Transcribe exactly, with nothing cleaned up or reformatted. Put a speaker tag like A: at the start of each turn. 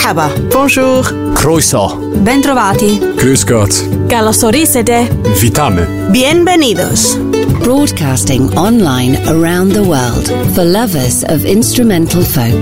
A: Merhaba.
B: Bonjour.
C: Croeso.
D: Bentrovati.
C: Grüß Gott.
D: Καλωσορίσετε.
C: Witamy.
A: Bienvenidos.
E: Broadcasting online around the world for lovers of instrumental folk.